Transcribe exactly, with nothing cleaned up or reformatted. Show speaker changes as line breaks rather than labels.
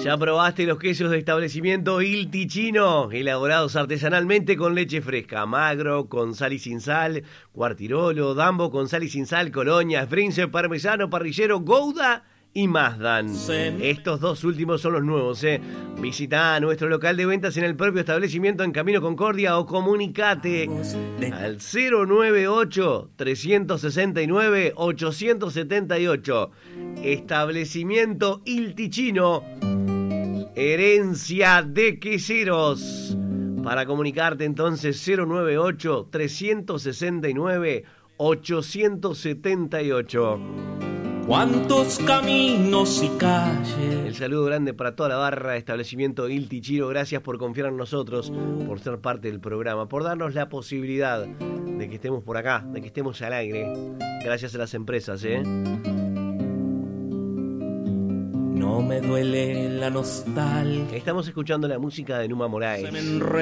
¿Ya probaste los quesos de establecimiento Il Ticino? Elaborados artesanalmente con leche fresca, magro, con sal y sin sal, Quartirolo, Dambo con sal y sin sal, Colonia, Sprince, Parmesano, Parrillero, Gouda y Mazdan. Estos dos últimos son los nuevos, ¿eh? Visita nuestro local de ventas en el propio establecimiento en Camino Concordia o comunicate al cero nueve ocho, tres seis nueve, ocho siete ocho. Establecimiento Il Ticino, herencia de queseros. Para comunicarte entonces cero nueve ocho, tres seis nueve, ocho siete ocho.
Cuántos caminos y calles.
El saludo grande para toda la barra, establecimiento Il Ticino. Gracias por confiar en nosotros, por ser parte del programa, por darnos la posibilidad de que estemos por acá, de que estemos al aire. Gracias a las empresas, ¿eh?
No me duele la nostalgia.
Estamos escuchando la música de Numa Moraes.